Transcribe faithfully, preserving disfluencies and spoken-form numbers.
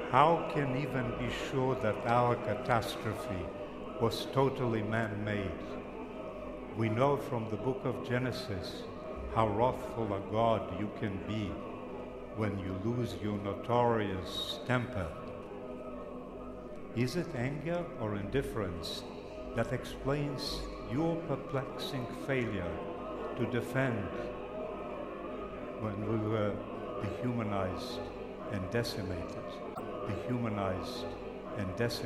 How can even be sure that our catastrophe was totally man-made? We know from the book of Genesis how wrathful a God you can be when you lose your notorious temper. Is it anger or indifference that explains your perplexing failure to defend when we were dehumanized and decimated? Dehumanized and decimated.